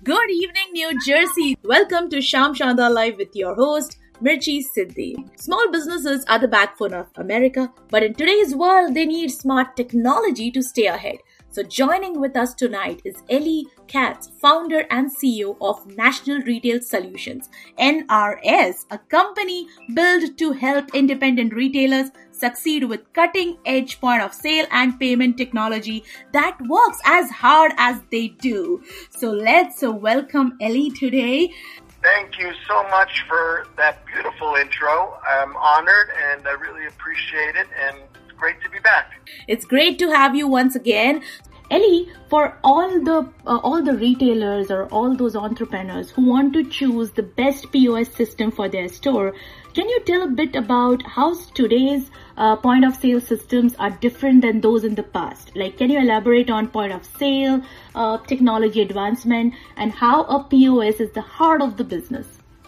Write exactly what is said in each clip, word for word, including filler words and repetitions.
Good evening, New Jersey. Welcome to Sham Shanda Live with your host, Mirchi Siddhi. Small businesses are the backbone of America, but in today's world, they need smart technology to stay ahead. So joining with us tonight is Ellie Katz, founder and C E O of National Retail Solutions, N R S, a company built to help independent retailers succeed with cutting-edge point-of-sale and payment technology that works as hard as they do. So let's welcome Ellie today. Thank you so much for that beautiful intro. I'm honored and I really appreciate it, and it's great to be back. It's great to have you once again. Ellie, for all the uh, all the retailers or all those entrepreneurs who want to choose the best P O S system for their store, can you tell a bit about how today's uh, point of sale systems are different than those in the past? Like, can you elaborate on point of sale, uh, technology advancement, and how a P O S is the heart of the business?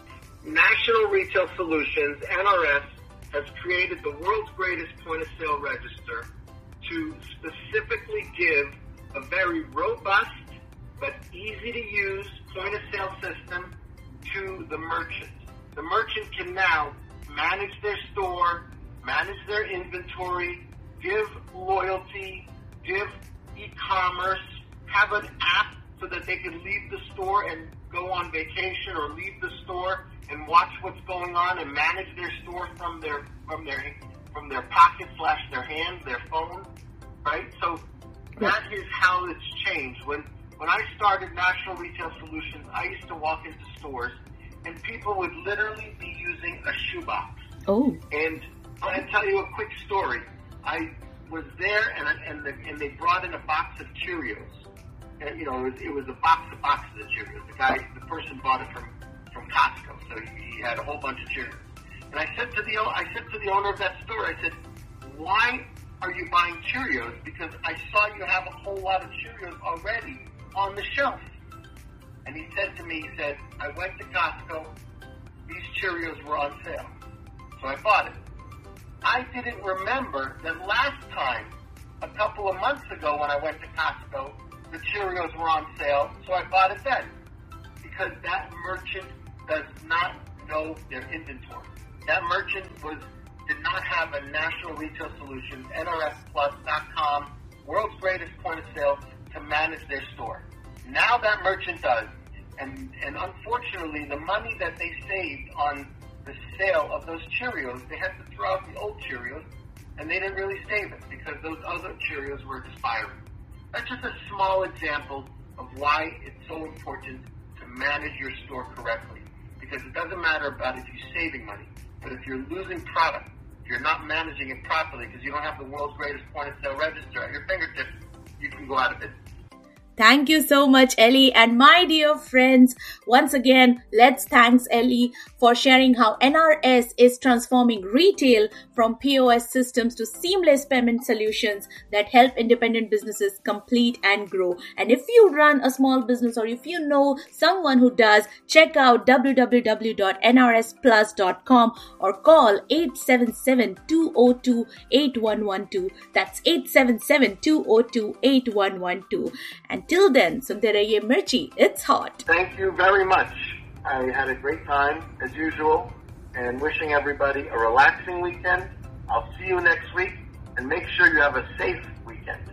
National Retail Solutions, N R S, has created the world's greatest point of sale register to specifically give a very robust but easy to use point of sale system to the merchant. The merchant can now manage their store, manage their inventory, give loyalty, give e-commerce, have an app so that they can leave the store and go on vacation or leave the store and watch what's going on and manage their store from their from their from their pocket slash their hand, their phone, right? So that is how it's changed. When when I started National Retail Solutions, I used to walk into stores and people would literally be using a shoebox. Oh. And I'm going to tell you a quick story. I was there and I, and, the, and they brought in a box of Cheerios. And, you know, it was, it was a box of boxes of Cheerios. The guy, the person bought it from, from Costco, so he, he had a whole bunch of Cheerios. And I said to the I said to the owner of that store, I said, why are you buying Cheerios? Because I saw you have a whole lot of Cheerios already on the shelf. And he said to me, he said, I went to Costco, these Cheerios were on sale. So I bought it. I didn't remember that last time, a couple of months ago when I went to Costco, the Cheerios were on sale, so I bought it then. Because that merchant does not know their inventory. That merchant was did not have a National Retail Solutions, N R S plus dot com, world's greatest point of sale to manage their store. Now that merchant does. And, and unfortunately, the money that they saved on the sale of those Cheerios, they had to throw out the old Cheerios, and they didn't really save it because those other Cheerios were expiring. That's just a small example of why it's so important to manage your store correctly. Because it doesn't matter about if you're saving money, but if you're losing product, if you're not managing it properly because you don't have the world's greatest point of sale register at your fingertips, you can go out of business. Thank you so much, Ellie. And my dear friends, once again, let's thank Ellie for sharing how N R S is transforming retail from P O S systems to seamless payment solutions that help independent businesses complete and grow. And if you run a small business or if you know someone who does, check out w w w dot n r s plus dot com or call eight seven seven, two zero two, eight one one two. That's eight seven seven, two zero two, eight one one two. And till then, sunte rahiye Mirchi, it's hot. Thank you very much. I had a great time, as usual, and wishing everybody a relaxing weekend. I'll see you next week, and make sure you have a safe weekend.